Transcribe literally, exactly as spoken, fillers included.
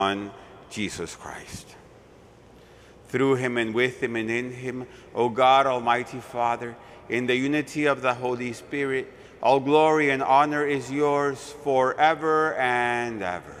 Son, Jesus Christ. Through him and with him and in him, O God, Almighty Father, in the unity of the Holy Spirit, all glory and honor is yours forever and ever.